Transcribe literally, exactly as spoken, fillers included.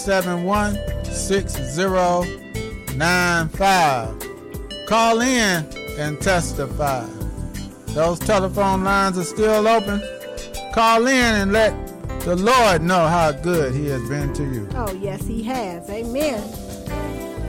seven one, six zero nine five. Call in and testify. Those telephone lines are still open. Call in and let the Lord know how good he has been to you. Oh, yes, he has. Amen.